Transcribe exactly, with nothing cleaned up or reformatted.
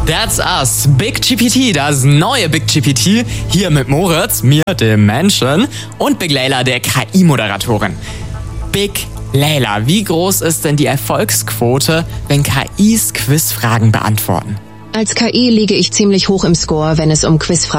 That's Us, Big G P T, das neue Big G P T, hier mit Moritz, mir, dem Menschen, und Big Layla, der K I-Moderatorin. Big Layla, wie groß ist denn die Erfolgsquote, wenn K Is Quizfragen beantworten? Als K I liege ich ziemlich hoch im Score, wenn es um Quizfragen